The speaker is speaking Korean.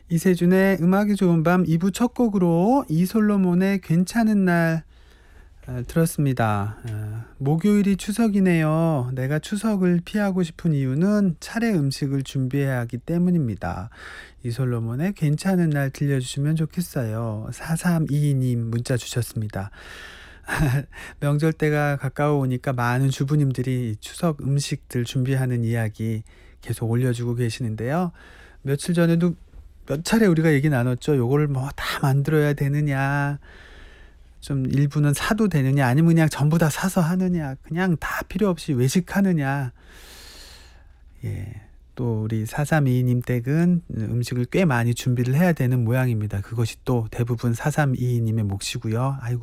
이세준의 음악이 좋은 밤 2부 첫 곡으로 이솔로몬의 괜찮은 날 들었습니다. 목요일이 추석이네요. 내가 추석을 피하고 싶은 이유는 차례 음식을 준비해야 하기 때문입니다. 이솔로몬의 괜찮은 날 들려주시면 좋겠어요. 4322님 문자 주셨습니다. 명절 때가 가까워 오니까 많은 주부님들이 추석 음식들 준비하는 이야기 계속 올려주고 계시는데요. 며칠 전에도 몇 차례 우리가 얘기 나눴죠. 요거를 뭐 다 만들어야 되느냐, 좀 일부는 사도 되느냐, 아니면 그냥 전부 다 사서 하느냐, 그냥 다 필요 없이 외식하느냐. 예. 또 우리 4322님 댁은 음식을 꽤 많이 준비를 해야 되는 모양입니다. 그것이 또 대부분 4322님의 몫이고요. 아이고.